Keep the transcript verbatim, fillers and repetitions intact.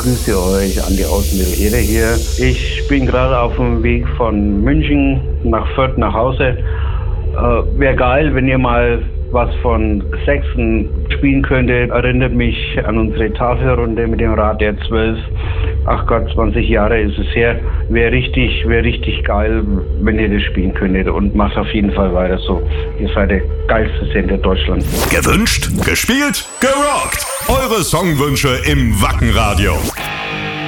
grüße euch, Andi aus Mittelede hier. Ich bin gerade auf dem Weg von München nach Fürth nach Hause. Äh, Wäre geil, wenn ihr mal was von Saxon spielen könntet. Erinnert mich an unsere Tafelrunde mit dem Rad der zwölf. Ach Gott, zwanzig Jahre ist es her. Wäre richtig, wäre richtig geil, wenn ihr das spielen könntet. Und macht auf jeden Fall weiter so. Ihr seid der geilste Sender Deutschlands. Gewünscht, gespielt, gerockt. Eure Songwünsche im Wacken Radio.